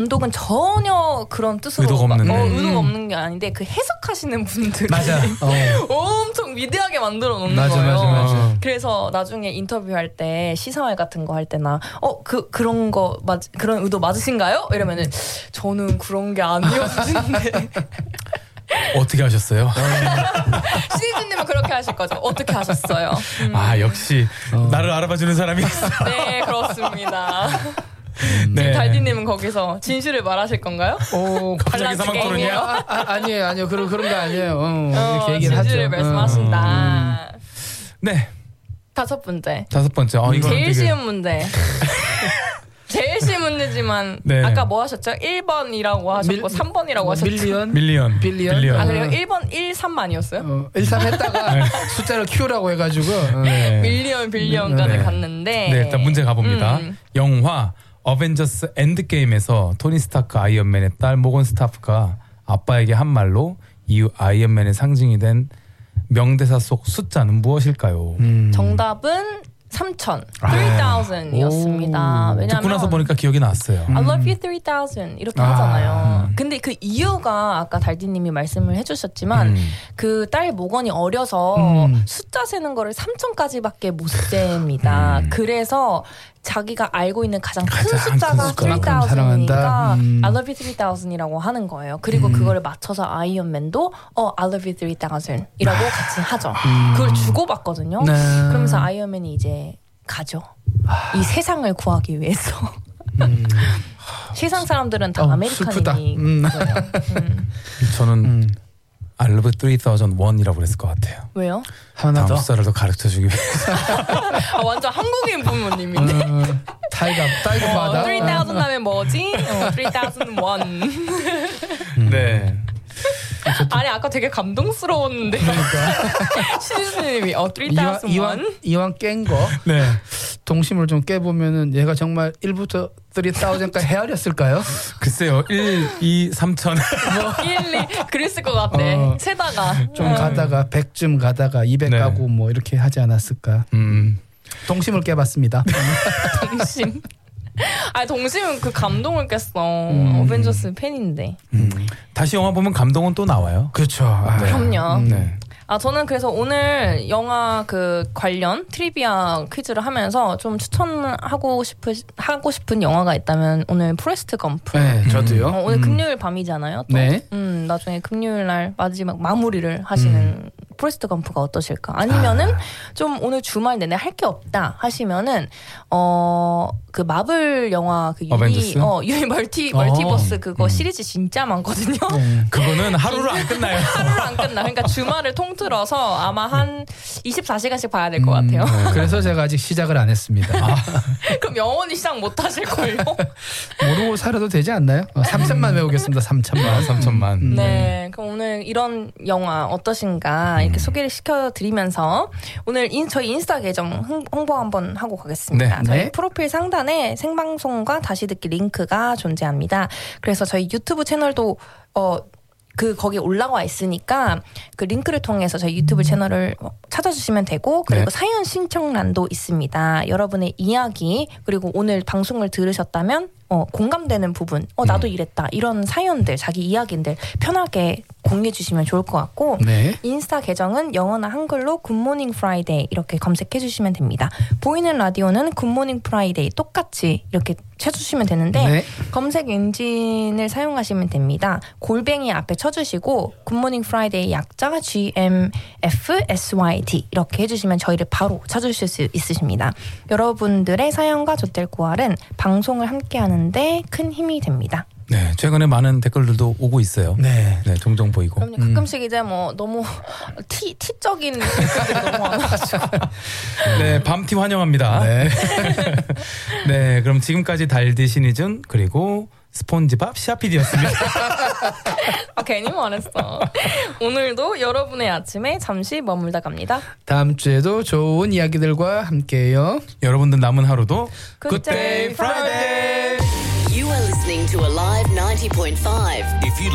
감독은 전혀 그런 뜻으로 의도가 없는 게 아닌데 그 해석하시는 분들이 맞아. 엄청 위대하게 만들어 놓는 맞아, 거예요. 맞아. 그래서 나중에 인터뷰할 때 시사회 같은 거 할 때나 그런 거 그런 의도 맞으신가요? 이러면은 저는 그런 게 아니었는데 어떻게 하셨어요? 시즈님은 그렇게 하실 거죠? 어떻게 하셨어요? 아 역시 나를 알아봐주는 사람이 있어. 네 그렇습니다. 네. 지금 달디님은 거기서 진실을 말하실 건가요? 갑자기 사막 토론이야? 아니에요. 그런 거 아니에요. 이렇게 얘기를 진실을 하죠. 말씀하신다. 네. 다섯 번째. 이거 제일 쉬운 문제. 제일 쉬운 문제지만 네. 아까 뭐 하셨죠? 1번이라고 하셨고 3번이라고 하셨죠? 밀리언. 아 그래요? 1번 1, 3만이었어요? 1, 3 했다가 숫자를 키우라고 해가지고 네. 밀리언 빌리언까지 네. 갔는데 네, 일단 문제 가봅니다. 영화 어벤져스 엔드게임에서 토니 스타크 아이언맨의 딸 모건 스타프가 아빠에게 한 말로 이후 아이언맨의 상징이 된 명대사 속 숫자는 무엇일까요? 정답은 3,000이었습니다. 왜냐면 듣고 나서 보니까 기억이 났어요. I love you 3,000 이렇게 하잖아요. 근데 그 이유가 아까 달디님이 말씀을 해주셨지만 그 딸 모건이 어려서 숫자 세는 거를 3,000까지밖에 못 셉니다. 그래서 자기가 알고 있는 가장 큰 숫자가 3,000이니까 I love you 3,000이라고 하는 거예요. 그리고 그거를 맞춰서 아이언맨도 I love you 3,000이라고 같이 하죠. 그걸 주고받거든요. 네. 그러면서 아이언맨이 이제 가죠. 이 세상을 구하기 위해서. 세상 사람들은 다 아메리칸이니 거예요. 저는 I love 3001이라고 그랬을 것 같아요. 왜요? 하나 더. 다음 숫자를 더 가르쳐주기 위해서. 완전 한국인 부모님인데. 타이거 바다. 3,000 하면 뭐지? 3,001. 네. 아니 아까 되게 감동스러웠는데 시즈님이 3,001? 이왕 깬 거 네. 동심을 좀 깨보면은 얘가 정말 1부터 3,000까지 헤아렸을까요? 글쎄요. 1, 2, 3,000. 1, 2 그랬을 것 같아. 세다가 좀 가다가 100쯤 가다가 200 네. 가고 뭐 이렇게 하지 않았을까. 동심을 깨봤습니다. 동심. 아 동심은 그 감동을 깼어. 어벤져스 팬인데. 다시 영화 보면 감동은 또 나와요. 그렇죠. 그럼요. 네. 저는 그래서 오늘 영화 그 관련 트리비아 퀴즈를 하면서 좀 추천하고 싶은 영화가 있다면 오늘 포레스트 검프. 네, 저도요. 오늘 금요일 밤이잖아요. 또. 네. 나중에 금요일 날 마지막 마무리를 하시는 포레스트 검프가 어떠실까? 아니면은 좀 오늘 주말 내내 할 게 없다 하시면은 그 마블 영화 그 유니 멀티버스 그거 시리즈 진짜 많거든요. 그거는 하루로 안 끝나요. 하루로 안 끝나. 그러니까 주말을 통틀어서 아마 한 24시간씩 봐야 될 것 같아요. 그래서 제가 아직 시작을 안 했습니다. 그럼 영원히 시작 못 하실 걸요? 모르고 살아도 되지 않나요? 3천만 외우겠습니다. 3천만. 네. 그럼 오늘 이런 영화 어떠신가 이렇게 소개를 시켜드리면서 오늘 저희 인스타 계정 홍보 한번 하고 가겠습니다. 네. 저희 네. 프로필 상단에 생방송과 다시 듣기 링크가 존재합니다. 그래서 저희 유튜브 채널도 거기에 올라와 있으니까 그 링크를 통해서 저희 유튜브 채널을 찾아주시면 되고 그리고 네. 사연 신청란도 있습니다. 여러분의 이야기 그리고 오늘 방송을 들으셨다면 공감되는 부분 나도 이랬다 이런 사연들 자기 이야기들 편하게 공유해 주시면 좋을 것 같고 네. 인스타 계정은 영어나 한글로 굿모닝 프라이데이 이렇게 검색해 주시면 됩니다. 보이는 라디오는 굿모닝 프라이데이 똑같이 이렇게 쳐주시면 되는데 네. 검색 엔진을 사용하시면 됩니다. 골뱅이 앞에 쳐주시고 굿모닝 프라이데이 약자 GMFSYD 이렇게 해주시면 저희를 바로 찾으실 수 있으십니다. 여러분들의 사연과 조텔꾸알은 방송을 함께하는데 큰 힘이 됩니다. 네, 최근에 많은 댓글들도 오고 있어요. 네. 네, 종종 보이고. 그럼요. 가끔씩 이제 뭐 너무 티적인 댓글들이 너무 많아가지고. 네, 밤티 환영합니다. 네. 네, 그럼 지금까지 달디 신이준 그리고 스폰지밥 시아피디였습니다. 괜히 말했어. 오늘도 여러분의 아침에 잠시 머물다 갑니다. 다음 주에도 좋은 이야기들과 함께해요. 여러분들 남은 하루도 Good day, Friday. You are listening to Alive 90.5. If you